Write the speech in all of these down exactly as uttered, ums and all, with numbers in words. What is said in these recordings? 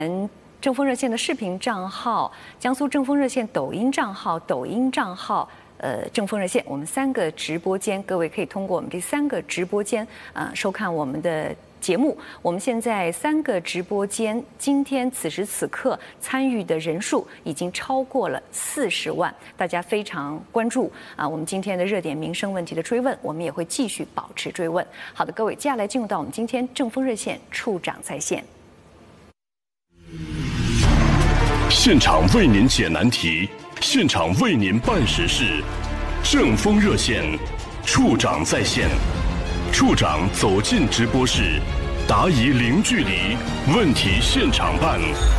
正风热线的视频账号、江苏正风热线抖音账号、抖音账号。呃，正风热线，我们三个直播间，各位可以通过我们这三个直播间，呃，收看我们的节目。我们现在三个直播间，今天此时此刻参与的人数已经超过了四十万，大家非常关注啊、呃。我们今天的热点民生问题的追问，我们也会继续保持追问。好的，各位，接下来进入到我们今天正风热线处长在线。 现场为您解难题，现场为您办实事。正风热线处长在线，处长走进直播室，答疑零距离，问题现场办。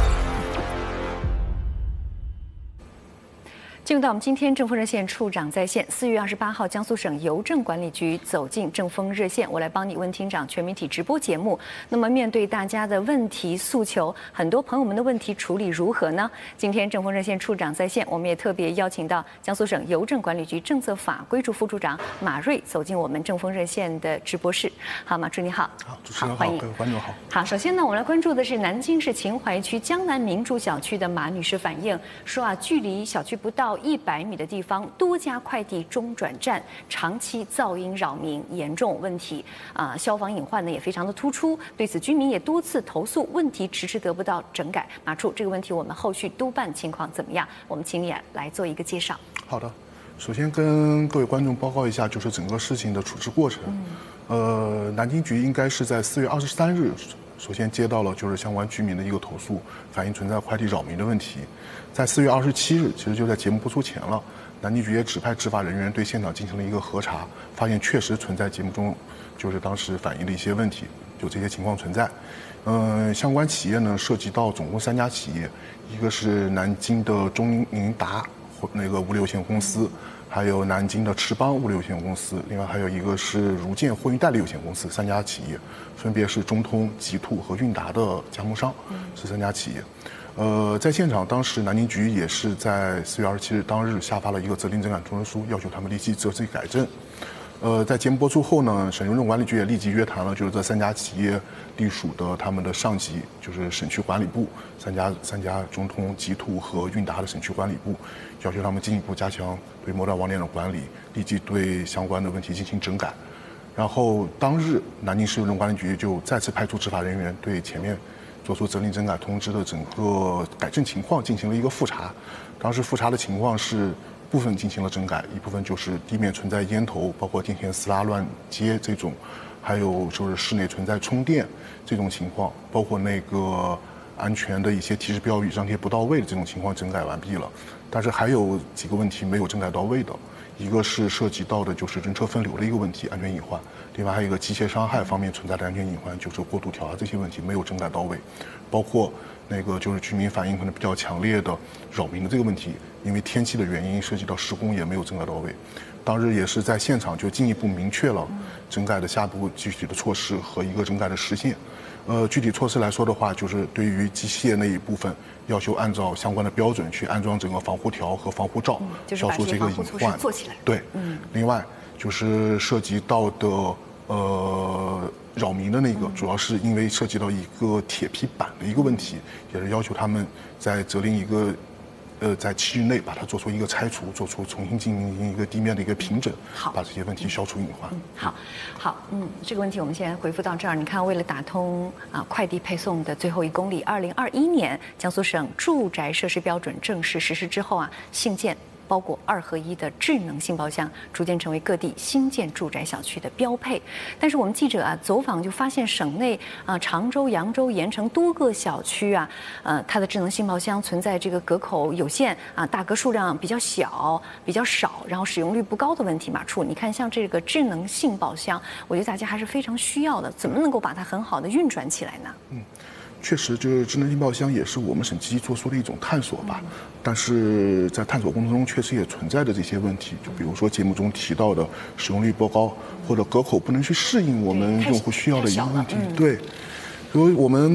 进入到我们今天正风热线处长在线，四月二十八号，江苏省邮政管理局走进正风热线，我来帮你问厅长全媒体直播节目。那么面对大家的问题诉求，很多朋友们的问题处理如何呢？今天正风热线处长在线，我们也特别邀请到江苏省邮政管理局政策法规处副处长马瑞走进我们正风热线的直播室。好，马处你好。 好，主持人好，各位观众好。 好，首先呢，我们来关注的是南京市秦淮区江南明珠小区的马女士反映说啊，距离小区不到一百米的地方，多家快递中转站长期噪音扰民，严重问题啊、呃，消防隐患呢也非常的突出。对此，居民也多次投诉，问题迟迟得不到整改。马处，这个问题我们后续督办情况怎么样？我们请你来做一个介绍。 好的，首先跟各位观众报告一下，就是整个事情的处置过程。嗯、呃，南京局应该是在四月二十三日。首先接到了就是相关居民的一个投诉，反映存在快递扰民的问题。在四月二十七日，其实就在节目播出前了，南京局也指派执法人员对现场进行了一个核查，发现确实存在节目中就是当时反映的一些问题，有这些情况存在。嗯、呃，相关企业呢涉及到总共三家企业，一个是南京的中宁达那个物流有限公司。还有南京的赤邦物流有限公司，另外还有一个是如建货运代理有限公司，三家企业，分别是中通、极兔和韵达的加盟商，是三家企业。呃，在现场，当时南京局也是在四月二十七日当日下发了一个责令整改通知书，要求他们立即择机改正。呃，在节目播出后呢，省邮政管理局也立即约谈了，就是这三家企业隶属的他们的上级，就是省区管理部，三家三家中通、极兔和韵达的省区管理部，要求他们进一步加强对末端网点的管理，立即对相关的问题进行整改。然后当日，南京市邮政管理局就再次派出执法人员对前面做出责令整改通知的整个改正情况进行了一个复查。当时复查的情况是，部分进行了整改，一部分就是地面存在烟头，包括电线撕拉乱接这种，还有就是室内存在充电这种情况，包括那个安全的一些提示标语张贴不到位的这种情况整改完毕了。但是还有几个问题没有整改到位的，一个是涉及到的就是人车分流的一个问题，安全隐患；另外还有一个机械伤害方面存在的安全隐患，就是过度调压这些问题没有整改到位，包括那个就是居民反映可能比较强烈的扰民的这个问题，因为天气的原因涉及到施工也没有整改到位。当日也是在现场就进一步明确了整改的下一步具体的措施和一个整改的实现。呃，具体措施来说的话，就是对于机械那一部分，要求按照相关的标准去安装整个防护条和防护罩， 嗯就是、 消除这个隐患。 做起来。 对，嗯。另外就是涉及到的呃扰民的那个，主要是因为涉及到一个铁皮板的一个问题，也是要求他们在责令一个。呃，在七日内把它做出一个拆除，做出重新进行一个地面的一个平整， 好， 把这些问题消除隐患。 嗯，好，好，嗯，这个问题我们先回复到这儿。你看，为了打通啊快递配送的最后一公里，二零二一年江苏省住宅设施标准正式实施之后啊，信件包括二合一的智能信包箱逐渐成为各地新建住宅小区的标配。但是我们记者啊走访就发现，省内啊常州、扬州、盐城多个小区啊，呃，它的智能信包箱存在这个格口有限啊，大格数量比较小、比较少，然后使用率不高的问题。马处，你看像这个智能信包箱，我觉得大家还是非常需要的，怎么能够把它很好的运转起来呢？嗯。 确实，就是智能信包箱也是我们省积极做出的一种探索吧。但是在探索过程中，确实也存在着这些问题，就比如说节目中提到的使用率不高，或者格口不能去适应我们用户需要的一个问题。对，所以我们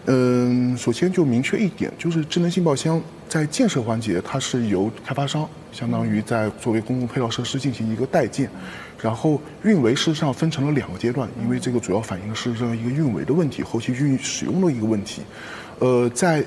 嗯，首先就明确一点，就是智能信报箱在建设环节，它是由开发商相当于在作为公共配套设施进行一个代建，然后运维事实上分成了两个阶段，因为这个主要反映的是这样一个运维的问题，后期运使用的一个问题。呃，在